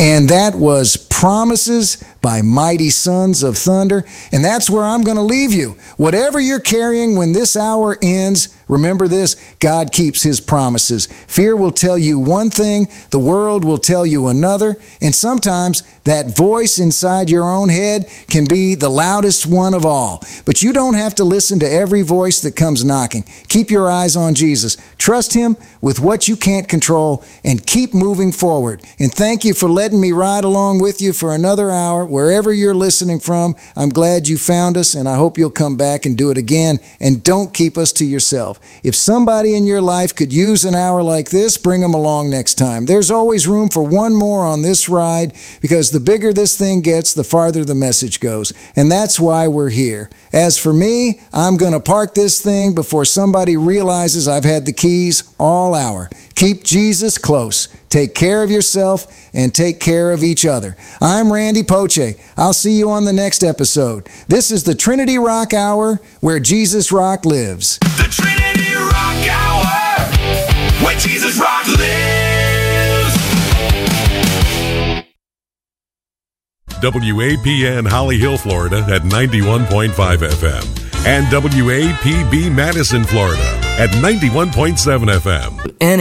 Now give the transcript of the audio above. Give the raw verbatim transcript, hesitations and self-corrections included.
And that was Promises by Mighty Sons of Thunder. And that's where I'm going to leave you. Whatever you're carrying when this hour ends, remember this: God keeps his promises. Fear will tell you one thing, the world will tell you another, and sometimes that voice inside your own head can be the loudest one of all. But you don't have to listen to every voice that comes knocking. Keep your eyes on Jesus. Trust him with what you can't control and keep moving forward. And thank you for letting me ride along with you for another hour. Wherever you're listening from, I'm glad you found us, and I hope you'll come back and do it again. And don't keep us to yourself. If somebody in your life could use an hour like this, bring them along next time. There's always room for one more on this ride, because the bigger this thing gets, the farther the message goes. And that's why we're here. As for me, I'm going to park this thing before somebody realizes I've had the keys all hour. Keep Jesus close. Take care of yourself and take care of each other. I'm Randy Poche. I'll see you on the next episode. This is the Trinity Rock Hour, where Jesus Rock lives. The Trinity Rock Hour, where Jesus Rock lives. W A P N Holly Hill, Florida at ninety-one point five F M and W A P B Madison, Florida at ninety-one point seven F M.